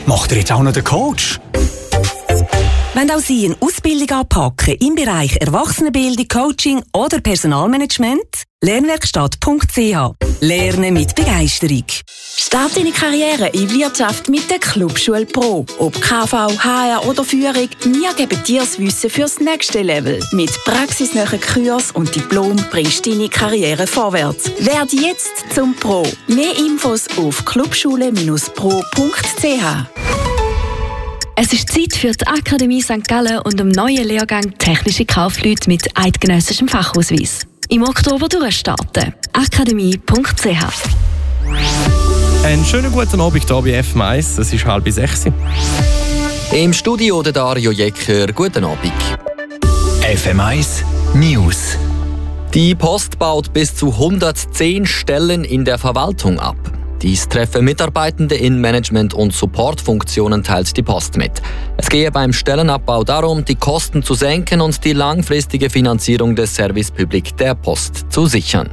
Macht ihr jetzt auch noch den Coach? Wenn auch Sie eine Ausbildung anpacken im Bereich Erwachsenenbildung, Coaching oder Personalmanagement? Lernwerkstatt.ch. Lernen mit Begeisterung. Start deine Karriere in Wirtschaft mit der Clubschule Pro. Ob KV, HR oder Führung, wir geben dir das Wissen fürs nächste Level. Mit praxisnahen Kurs und Diplom bringst du deine Karriere vorwärts. Werde jetzt zum Pro. Mehr Infos auf clubschule-pro.ch. Es ist Zeit für die Akademie St. Gallen und dem neuen Lehrgang Technische Kaufleute mit eidgenössischem Fachausweis. Im Oktober durchstarten. akademie.ch. Einen schönen guten Abend hier bei FM1. Es ist 5:30. Im Studio der Dario Jecker. Guten Abend. FM1 News. Die Post baut bis zu 110 Stellen in der Verwaltung ab. Dies treffen Mitarbeitende in Management- und Supportfunktionen, teilt die Post mit. Es gehe beim Stellenabbau darum, die Kosten zu senken und die langfristige Finanzierung des Service Public der Post zu sichern.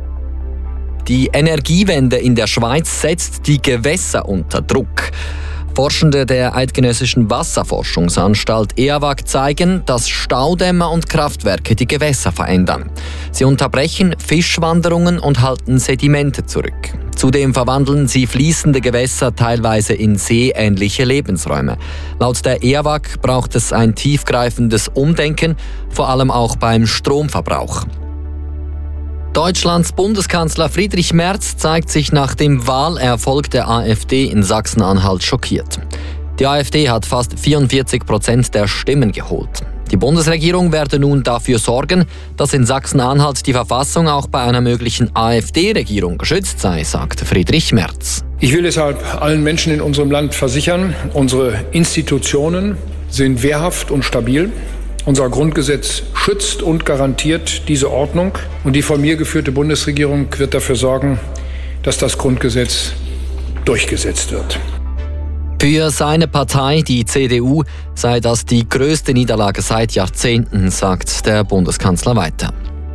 Die Energiewende in der Schweiz setzt die Gewässer unter Druck. Forschende der Eidgenössischen Wasserforschungsanstalt EAWAG zeigen, dass Staudämme und Kraftwerke die Gewässer verändern. Sie unterbrechen Fischwanderungen und halten Sedimente zurück. Zudem verwandeln sie fließende Gewässer teilweise in seeähnliche Lebensräume. Laut der EAWAG braucht es ein tiefgreifendes Umdenken, vor allem auch beim Stromverbrauch. Deutschlands Bundeskanzler Friedrich Merz zeigt sich nach dem Wahlerfolg der AfD in Sachsen-Anhalt schockiert. Die AfD hat fast 44% der Stimmen geholt. Die Bundesregierung werde nun dafür sorgen, dass in Sachsen-Anhalt die Verfassung auch bei einer möglichen AfD-Regierung geschützt sei, sagt Friedrich Merz. Ich will deshalb allen Menschen in unserem Land versichern, unsere Institutionen sind wehrhaft und stabil. Unser Grundgesetz schützt und garantiert diese Ordnung und die von mir geführte Bundesregierung wird dafür sorgen, dass das Grundgesetz durchgesetzt wird. Für seine Partei, die CDU, sei das die größte Niederlage seit Jahrzehnten, sagt der Bundeskanzler weiter.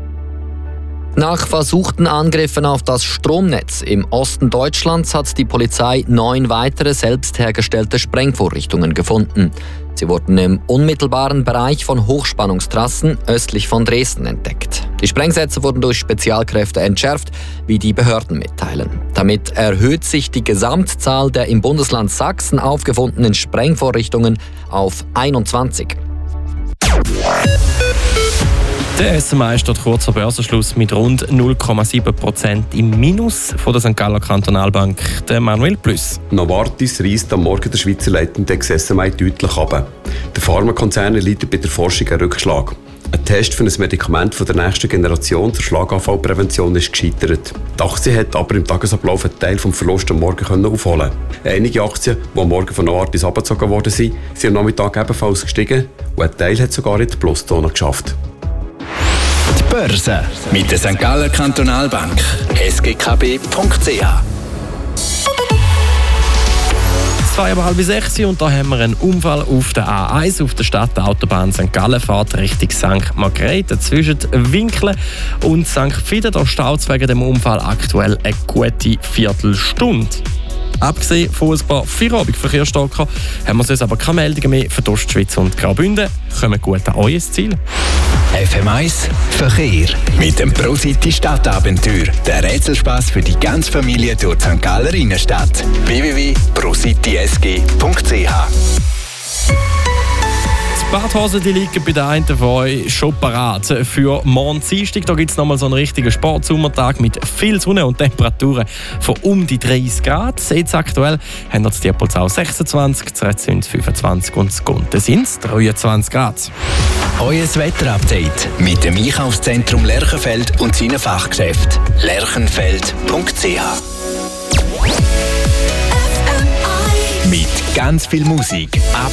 Nach versuchten Angriffen auf das Stromnetz im Osten Deutschlands hat die Polizei 9 weitere selbst hergestellte Sprengvorrichtungen gefunden. Sie wurden im unmittelbaren Bereich von Hochspannungstrassen östlich von Dresden entdeckt. Die Sprengsätze wurden durch Spezialkräfte entschärft, wie die Behörden mitteilen. Damit erhöht sich die Gesamtzahl der im Bundesland Sachsen aufgefundenen Sprengvorrichtungen auf 21. Der SMI steht kurz vor Börsenschluss mit rund 0,7% im Minus von der St. Galler Kantonalbank, der Manuel Plüss. Novartis reisst am Morgen der Schweizer Leitindex SMI deutlich runter. Der Pharmakonzern erleidet bei der Forschung einen Rückschlag. Ein Test für ein Medikament von der nächsten Generation zur Schlaganfallprävention ist gescheitert. Die Aktie hat aber im Tagesablauf einen Teil des Verlusts am Morgen aufholen. Einige Aktien, die am Morgen von Novartis abgezogen worden sind am Nachmittag ebenfalls gestiegen und ein Teil hat sogar in die Pluszone geschafft. Die Börse mit der St. Galler Kantonalbank. sgkb.ch. 5:30 und da haben wir einen Unfall auf der A1 auf der Stadtautobahn St. Gallen, fährt Richtung St. Margrethe. Zwischen Winklen und St. Fiden, da staut es wegen dem Unfall aktuell eine gute Viertelstunde. Abgesehen von ein paar Feierabendverkehrsstocker haben wir sonst aber keine Meldungen mehr für die Ostschweiz und Graubünden. Kommen gut an euer Ziel. FM1 Verkehr mit dem ProCity Stadtabenteuer. Der Rätselspaß für die ganze Familie durch die St. Galler Innenstadt. www.procitysg.ch. Die Badhosen, die liegen bei der einen von euch schon parat. Für morgen Dienstag, da gibt es nochmal so einen richtigen Sportsommertag mit viel Sonne und Temperaturen von um die 30 Grad. Jetzt aktuell haben wir das Diepolzau 26, das Retzünd 25 und das Gunten sind es 23 Grad. Euer Wetterupdate mit dem Einkaufszentrum Lerchenfeld und seinen Fachgeschäften. lerchenfeld.ch. Mit ganz viel Musik.